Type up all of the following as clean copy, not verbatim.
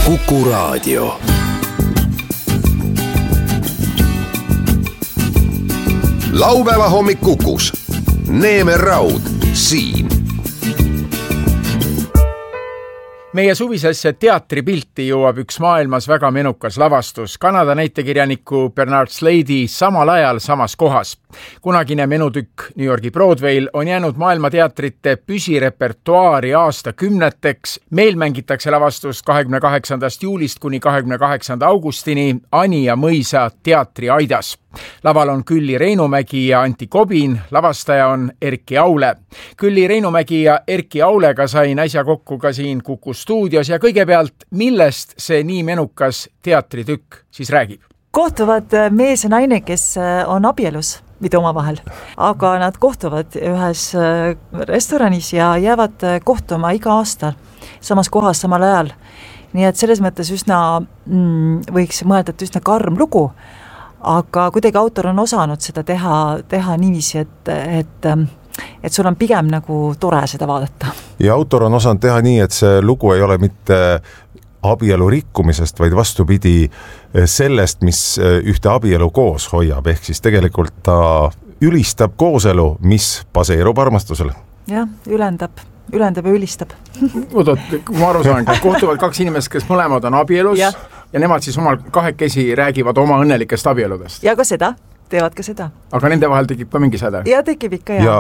Kuku Raadio. Laupäeva hommik Kukus. Neeme Raud siin. Meie suvisesse teatripilti jõuab üks maailmas väga menukas lavastus, Kanada näitekirjaniku Bernard Slade'i Samal ajal samas kohas. Kunagine menutükk New Yorgi Broadway'l on jäänud maailmateatrite püsirepertuaari aastakümneteks. Meil mängitakse lavastust 28. juulist kuni 28. augustini Anija Mõisa teatri aidas. Laval on Külli Reinumägi ja Antti Kobin, lavastaja on Erki Aule. Külli Reinumägi ja Erki Aulega sain äsja kokku ka siin Kuku stuudios ja kõigepealt, millest see nii menukas teatritükk siis räägib? Kohtuvad mees ja naine, kes on abielus mitte omavahel, aga nad kohtuvad ühes restoranis ja jäävad kohtuma iga aasta samas kohas samal ajal. Nii et selles mõttes võiks mõelda, et üsna karm lugu, aga kuidagi autor on osanud seda teha niiviisi, et sul on pigem nagu tore seda vaadata. Ja autor on osanud teha nii, et see lugu ei ole mitte abielu rikkumisest, vaid vastupidi sellest, mis ühte abielu koos hoiab, ehk siis tegelikult ta ülistab kooselu, mis baseerub armastusele. Jah, ülendab ja ülistab. Oot, kui ma aru saan, kohtuvad kaks inimest, kes mõlemad on abielus ja nemad siis omal kahekesi räägivad oma õnnelikest abieludest. Ja ka seda, teevad ka seda. Aga nende vahel tekib ka mingi säde? Ja tekib ikka, ja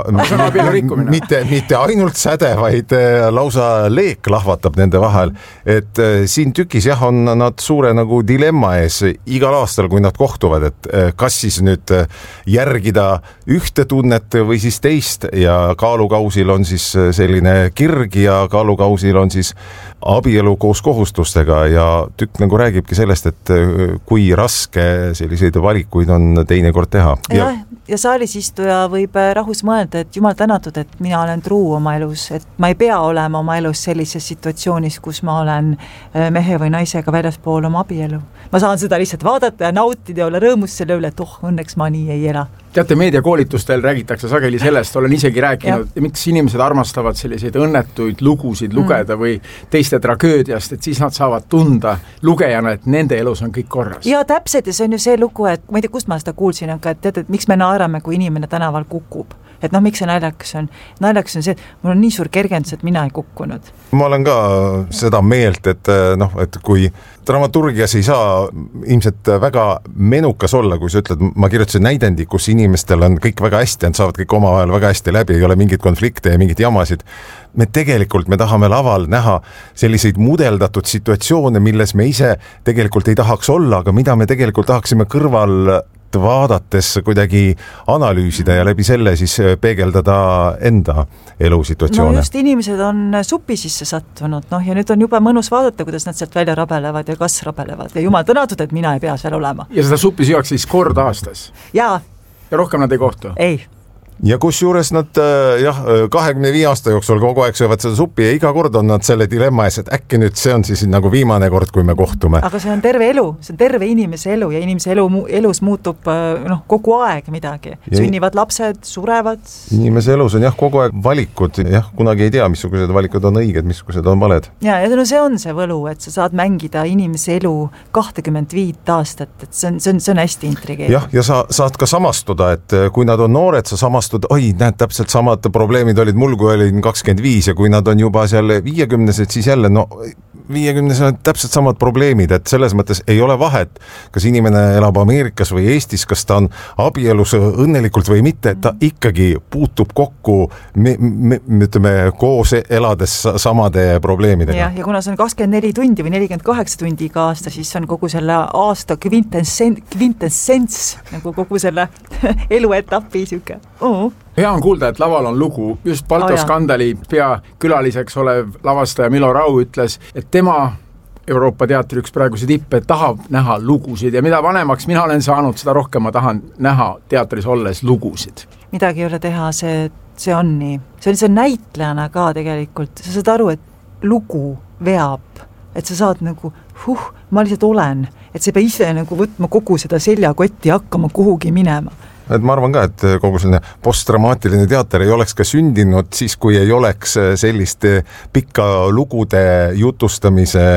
mitte ainult säde, vaid lausa leek lahvatab nende vahel. Et siin tükis on nad suure nagu dilemma ees igal aastal, kui nad kohtuvad, et kas siis nüüd järgida ühte tunnet või siis teist ja kaalukausil on siis selline kirg ja kaalukausil on siis abielu koos kohustustega ja tükk nagu räägibki sellest, et kui raske selliseid valikuid on teinekord teha. Ja saalisistuja võib rahus mõelda, et jumal tänatud, et mina olen truu oma elus, et ma ei pea olema oma elus sellises situatsioonis, kus ma olen mehe või naisega väljaspool oma abielu. Ma saan seda lihtsalt vaadata ja nautida ja olla rõõmus selle üle, et õnneks ma nii ei ela. Teate, meediakoolitustel räägitakse sageli sellest, olen isegi rääkinud, miks inimesed armastavad selliseid õnnetuid lugusid lugeda või teiste tragöödiast, et siis nad saavad tunda lugejana, et nende elus on kõik korras. Ja täpselt, ja see on ju see lugu, et ma ei tea, kust ma seda kuulsin, aga teate, et miks me naerame, kui inimene tänaval kukub. Et miks see naljakas on? Naljakas on see, et mul on nii suur kergendus, et mina ei kukkunud. Ma olen ka seda meelt, et kui dramaturgias ei saa ilmselt väga menukas olla, kui sa ütled, ma kirjutasin näidendi, kus inimestel on kõik väga hästi, nad saavad kõik omavahel väga hästi läbi, ei ole mingit konflikte ja mingit jamasid. Me tahame laval näha selliseid mudeldatud situatsioone, milles me ise tegelikult ei tahaks olla, aga mida me tegelikult tahaksime kõrval vaadates kuidagi analüüsida ja läbi selle siis peegeldada enda elusituatsioone. No just inimesed on supi sisse sattunud, ja nüüd on juba mõnus vaadata, kuidas nad sealt välja rabelevad ja kas rabelevad ja jumal tänatud, et mina ei pea seal olema. Ja seda suppi süüakse siis kord aastas? Ja rohkem nad ei kohtu? Ei. Ja kus juures nad 25 aasta jooksul kogu aeg söövad seda suppi ja iga kord on nad selle dilemma ees, et äkki nüüd see on siis nagu viimane kord, kui me kohtume. Aga see on terve elu, see on terve inimese elu ja inimese elus muutub kogu aeg midagi. Sünnivad lapsed, surevad. Inimese elus on kogu aeg valikud, kunagi ei tea, missugused valikud on õiged, missugused on valed. Ja see on see võlu, et sa saad mängida inimese elu 25 aastat, et see on hästi intrigeeriv. Ja sa saad ka samastuda, et kui nad on noored, sa samastad, näed, täpselt samad probleemid olid mul, kui olin 25 ja kui nad on juba seal 50-sed, siis jälle 50-sed on täpselt samad probleemid, et selles mõttes ei ole vahet, kas inimene elab Ameerikas või Eestis, kas ta on abielus õnnelikult või mitte, ta ikkagi puutub kokku koos elades samade probleemidega. Ja kuna see on 24 tundi või 48 tundi iga aasta, siis on kogu selle aasta kvintessents nagu kogu selle eluetapi siuke. Hea on kuulda, et laval on lugu. Just Baltoskandali peakülaliseks olev lavastaja Milo Rau ütles, et tema Euroopa teatri üks praeguse tippe tahab näha lugusid ja mida vanemaks mina olen saanud, seda rohkem ma tahan näha teatris olles lugusid. Midagi ei ole teha, see on nii. See on näitlejana ka tegelikult. Sa saad aru, et lugu veab, et sa saad nagu, ma lihtsalt olen, et sa ei pea ise nagu võtma kogu seda seljakotti ja hakkama kuhugi minema. et ma arvan ka, et kogu selline postdramaatiline teater ei oleks ka sündinud siis, kui ei oleks sellist pikka lugude jutustamise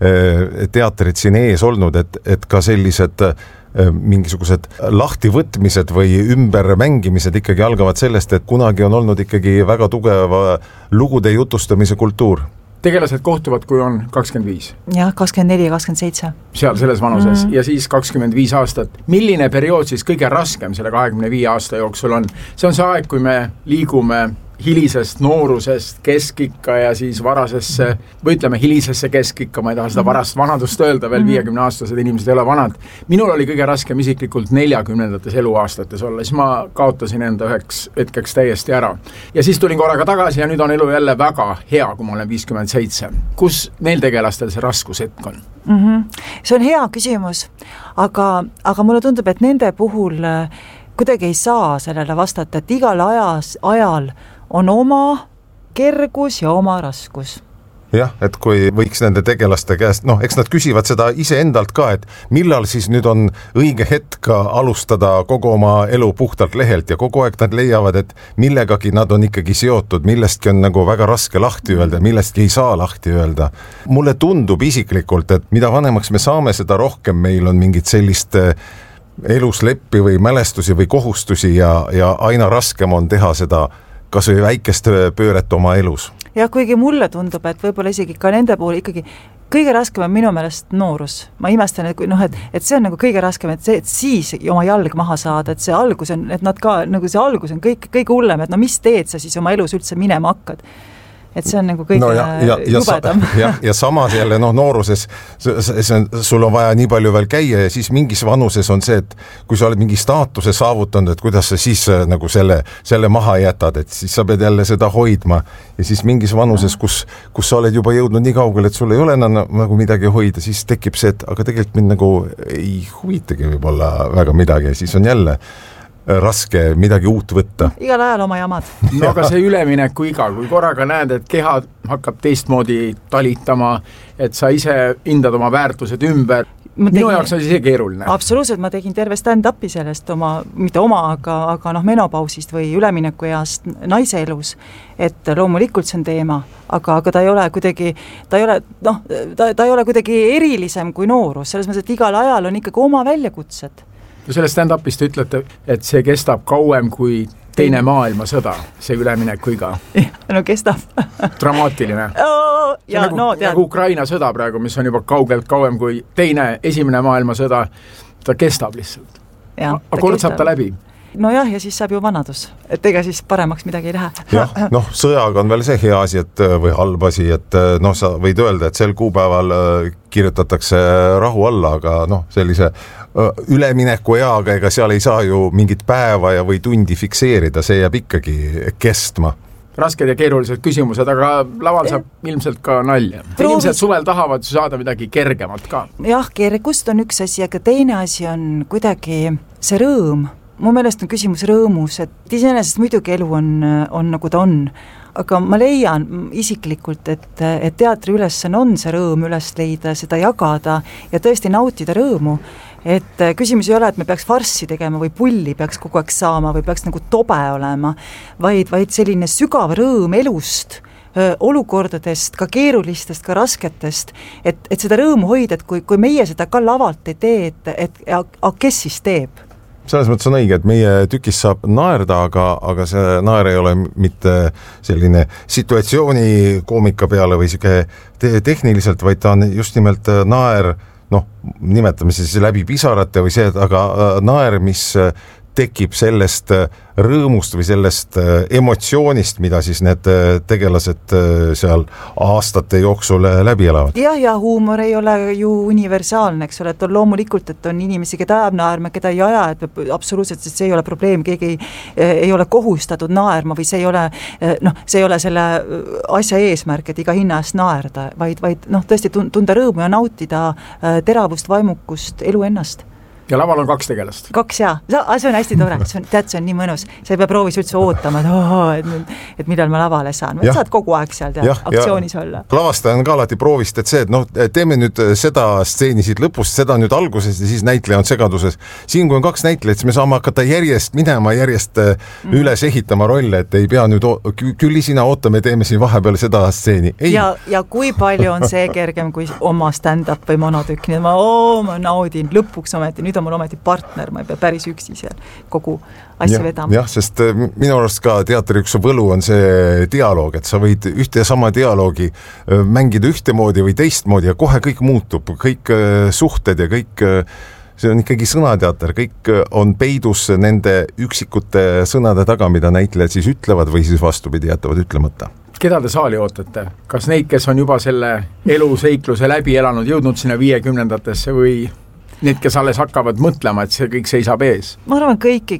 teatrit siin ees olnud, et ka sellised mingisugused lahtivõtmised või ümbermängimised ikkagi algavad sellest, et kunagi on olnud ikkagi väga tugeva lugude jutustamise kultuur. Tegelased kohtuvad, kui on 25. Jah, 24 ja 27. Seal selles vanuses ja siis 25 aastat. Milline periood siis kõige raskem selle 25 aasta jooksul on? See on see aeg, kui me liigume hilisest noorusest keskikka ja siis varasesse, või ütleme hilisesse keskikka, ma ei taha seda varast vanadust öelda, veel 50-aastased inimesed ei ole vanad. Minul oli kõige raskem isiklikult 40-ndates eluaastates olla, siis ma kaotasin enda üheks hetkeks täiesti ära. Ja siis tulin korraga tagasi ja nüüd on elu jälle väga hea, kui ma olen 57. Kus neil tegelastel see raskushetk on? See on hea küsimus, aga mulle tundub, et nende puhul kuidagi ei saa sellele vastata, et igal ajal on oma kergus ja oma raskus. Jah, et kui võiks nende tegelaste käest, eks nad küsivad seda iseendalt ka, et millal siis nüüd on õige hetk alustada kogu oma elu puhtalt lehelt ja kogu aeg nad leiavad, et millegagi nad on ikkagi seotud, millestki on nagu väga raske lahti öelda, millestki ei saa lahti öelda. Mulle tundub isiklikult, et mida vanemaks me saame, seda rohkem meil on mingit sellist elusleppi või mälestusi või kohustusi ja aina raskem on teha seda kas või väikest pööret oma elus. Ja kuigi mulle tundub, et võib-olla isegi ka nende puhul ikkagi kõige raskem on minu meelest noorus. Ma imestan, et see on nagu kõige raskem, et siis oma jalg maha saada, et see algus on, et nad ka, nagu see algus on kõige hullem, et mis teed sa siis oma elus üldse minema hakkad. Et see on nagu kõige jubedam. Ja samas jälle nooruses sul on vaja nii palju veel käia ja siis mingis vanuses on see, et kui sa oled mingi staatuse saavutanud, et kuidas sa siis nagu selle maha jätad, et siis sa pead jälle seda hoidma ja siis mingis vanuses, kus sa oled juba jõudnud nii kaugele, et sul ei ole enam nagu midagi hoida, siis tekib see, et aga tegelikult mind nagu ei huvitagi võib-olla väga midagi ja siis on jälle raske midagi uut võtta. Igal ajal oma jamad. No aga see ülemineku iga, kui korraga näed, et keha hakkab teistmoodi talitama, et sa ise hindad oma väärtused ümber. Minu jaoks on see keeruline. Absoluutselt, ma tegin terve stand-upi sellest mitte oma, aga menopausist või ülemineku east naise elus, et loomulikult see on teema, aga ta ei ole kuidagi, ta ei ole kuidagi erilisem kui noorus, selles mõttes, et igal ajal on ikkagi oma väljakutsed. Ja selle stand-upist ütlete, et see kestab kauem kui teine maailmasõda, see ülemineku iga. No kestab. Dramaatiline. See on nagu Ukraina sõda praegu, mis on juba kaugelt kauem kui esimene maailmasõda, ta kestab lihtsalt. Aga kord saab ta läbi. Nojah, ja siis saab ju vanadus, et ega siis paremaks midagi ei lähe. Jah, sõjaga on veel see hea asi, või halb asi, et sa võid öelda, et sel kuupäeval kirjutatakse rahu alla, aga sellise ülemineku eaga, ega seal ei saa ju mingit päeva ja või tundi fikseerida, see jääb ikkagi kestma. Rasked ja keerulised küsimused, aga laval saab ilmselt ka nalja. Inimesed suvel tahavad saada midagi kergemat ka. Jah, kergust on üks asi, aga teine asi on kuidagi see rõõm. Mu meelest on küsimus rõõmus, et iseenesest muidugi elu on nagu ta on, aga ma leian isiklikult, et teatri ülesanne on see rõõm üles leida, seda jagada ja tõesti nautida rõõmu. Et küsimus ei ole, et me peaks farssi tegema või pulli peaks kogu aeg saama või peaks nagu tobe olema, vaid selline sügav rõõm elust, olukordadest, ka keerulistest, ka rasketest, et seda rõõmu hoida, et kui meie seda ka lavalt ei tee, et kes siis teeb? Selles mõttes on õige, et meie tükis saab naerda, aga see naer ei ole mitte selline situatsiooni koomika peale või tehniliselt, vaid ta on just nimelt naer, nimetame siis läbi pisarate või see, aga naer, mis tekib sellest rõõmust või sellest emotsioonist, mida siis need tegelased seal aastate jooksul läbi elavad. Ja huumor ei ole ju universaalne, eks ole, et on loomulikult, et on inimesi, keda ajab naerma, keda ei aja, et absoluutselt, sest see ei ole probleem, keegi ei ole kohustatud naerma või see ei ole selle asja eesmärk, et iga hinna eest naerda, vaid tõesti tunda rõõmu ja nautida teravust, vaimukust, elu ennast. ja laval on 2 tegelast. 2 jaa, see on hästi tore, see on nii mõnus, sa ei pea proovis üldse ootama, et millal ma lavale saan, saad kogu aeg seal aktsioonis olla. Lavastaja on ka alati proovist, et see, et teeme nüüd seda stseeni siit lõpust, seda nüüd algusest ja siis näitleja on segaduses. Siin kui on 2 näitlejat, siis me saame hakata järjest minema, järjest üles ehitama rolle, et ei pea nüüd, küll sina ootame, teeme siin vahepeal seda stseeni. Ja kui palju on see kergem kui oma stand-up või monotükk, nii et ma naudin lõpuks ometi, nüüd on mul ometi partner, ma ei pea päris üksi seal kogu asja vedama. Jah, sest minu arust ka teatri üks võlu on see dialoog, et sa võid ühte ja sama dialoogi mängida ühtemoodi või teistmoodi ja kohe kõik muutub, kõik suhted ja kõik, see on ikkagi sõnateater, kõik on peidus nende üksikute sõnade taga, mida näitlejad siis ütlevad või siis vastupidi jätavad ütlemata. Keda te saali ootate? Kas neid, kes on juba selle eluseikluse läbi elanud, jõudnud sinna 50-ndatesse või need, kes alles hakkavad mõtlema, et see kõik seisab ees? Ma arvan kõiki,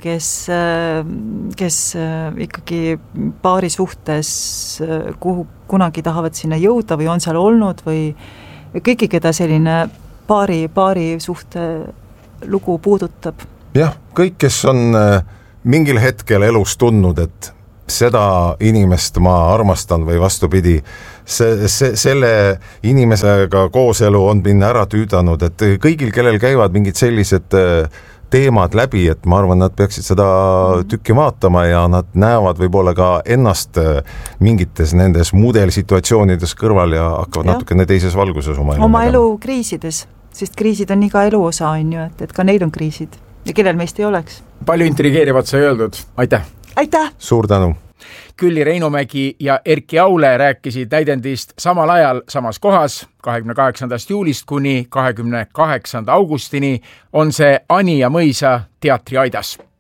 kes ikkagi paari suhtes kuhu kunagi tahavad sinna jõuda või on seal olnud või kõiki, keda selline paari suhte lugu puudutab. Jah, kõik, kes on mingil hetkel elus tundnud, et seda inimest ma armastan või vastupidi, selle inimesega kooselu on mind ära tüüdanud, et kõigil, kellel käivad mingid sellised teemad läbi, et ma arvan, nad peaksid seda tükki vaatama ja nad näevad võib-olla ka ennast mingites nendes mudelsituatsioonides kõrval ja hakkavad natukene teises valguses oma elu kriisides, sest kriisid on iga elu osa, on ju, et ka neil on kriisid ja kellel meist ei oleks. Palju intrigeerivad sai öeldud, aitäh! Aitäh! Suur tänu! Külli Reinumägi ja Erki Aule rääkisid näidendist samal ajal samas kohas 28. juulist kuni 28. augustini on see Ani ja Mõisa teatriaidas.